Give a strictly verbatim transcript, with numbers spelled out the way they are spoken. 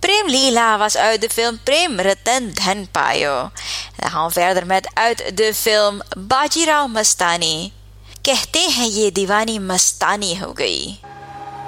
Prem Leela was uit de film Prem Ratan Dhan Payo. Dan gaan we verder met uit de film Bajirao Mastani. कहते हैं ये दीवानी मस्तानी हो गई.